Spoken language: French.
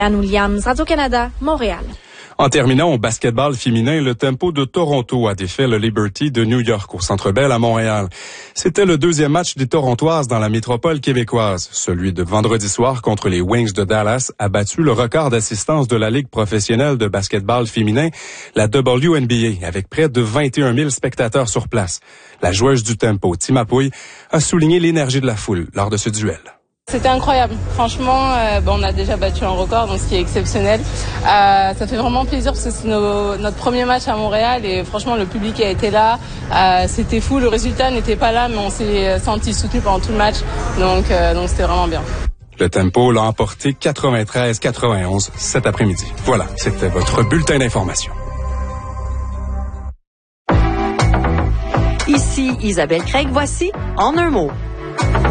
Anne Williams, Radio-Canada, Montréal. En terminant au basketball féminin, le Tempo de Toronto a défait le Liberty de New York au Centre Bell à Montréal. C'était le deuxième match des Torontoises dans la métropole québécoise. Celui de vendredi soir contre les Wings de Dallas a battu le record d'assistance de la Ligue professionnelle de basketball féminin, la WNBA, avec près de 21 000 spectateurs sur place. La joueuse du Tempo, Tima Pouille, a souligné l'énergie de la foule lors de ce duel. C'était incroyable. Franchement, on a déjà battu un record, donc ce qui est exceptionnel. Ça fait vraiment plaisir parce que c'est notre premier match à Montréal et franchement, le public a été là. C'était fou. Le résultat n'était pas là, mais on s'est senti soutenu pendant tout le match. Donc c'était vraiment bien. Le Tempo l'a emporté 93-91 cet après-midi. Voilà, c'était votre bulletin d'information. Ici Isabelle Craig, voici En un mot.